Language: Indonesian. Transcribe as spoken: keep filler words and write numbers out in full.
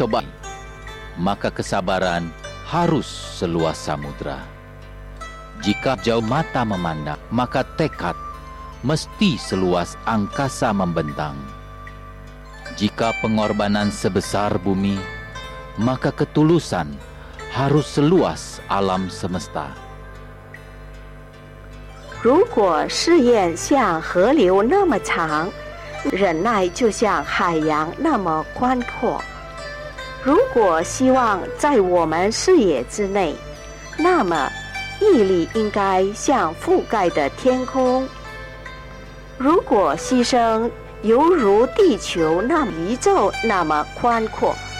coba, maka kesabaran harus seluas samudra. Jika jauh mata memandang, maka tekad mesti seluas angkasa membentang. Jika pengorbanan sebesar bumi, maka ketulusan harus seluas alam semesta. 如果试验像河流那么长，忍耐就像海洋那么宽阔。如果希望在我们视野之内，那么毅力应该像覆盖的天空。如果牺牲犹如地球那么宇宙那么宽阔，